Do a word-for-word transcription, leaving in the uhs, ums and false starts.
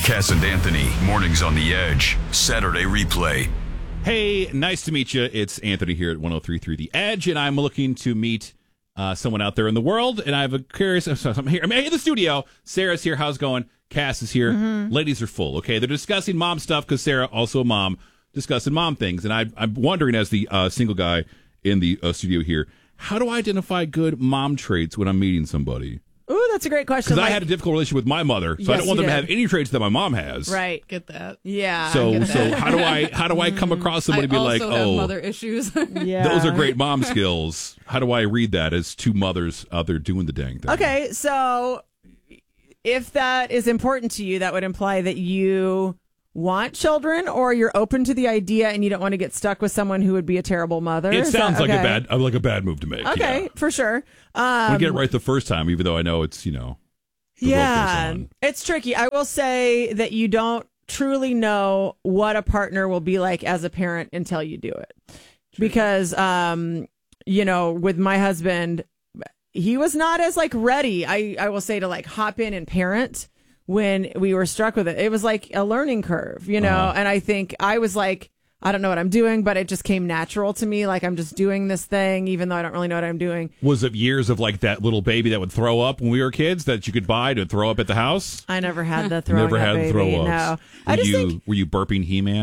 Cass and Anthony, mornings on the Edge, Saturday replay. Hey, nice to meet you. It's Anthony here at one oh three point three The Edge, and I'm looking to meet uh, someone out there in the world. And I have a curious. So I'm here. I'm in the studio. Sarah's here. How's it going? Cass is here. Mm-hmm. Ladies are full. Okay, they're discussing mom stuff because Sarah, also a mom, discussing mom things. And I, I'm wondering, as the uh, single guy in the uh, studio here, how do I identify good mom traits when I'm meeting somebody? Ooh, that's a great question. Because like, I had a difficult relationship with my mother, so yes, I don't want them did. to have any traits that my mom has. Right. Get that. Yeah. So, get so that. how do I how do I come across somebody I and be like, also have oh, mother issues. yeah. those are great mom skills. How do I read that as two mothers out there doing the dang thing? Okay, so if that is important to you, that would imply that you want children, or you're open to the idea and you don't want to get stuck with someone who would be a terrible mother. It Is sounds that, like okay? a bad uh, like a bad move to make. Okay, yeah. for sure. Um, we get it right the first time, even though I know it's, you know. the Yeah, rope goes on. it's tricky. I will say that you don't truly know what a partner will be like as a parent until you do it. Because, um, you know, with my husband, he was not as like ready, I, I will say, to like hop in and parent when we were struck with it. It was like a learning curve, you know, Uh-huh. and I think I was like, I don't know what I'm doing, but it just came natural to me. Like, I'm just doing this thing, even though I don't really know what I'm doing. Was it years of like that little baby that would throw up when we were kids that you could buy to throw up at the house? I never had the throwing Never up had baby. throw ups. No, Were I just you think were you burping He-Man?